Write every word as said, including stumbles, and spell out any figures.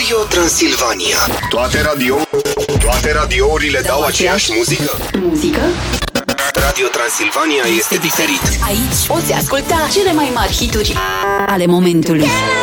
Radio Transilvania. Toate radio Toate radiourile dau, dau aceeași muzică? Muzică? Radio Transilvania este diferit. Aici poți asculta cele mai mari hituri ale momentului.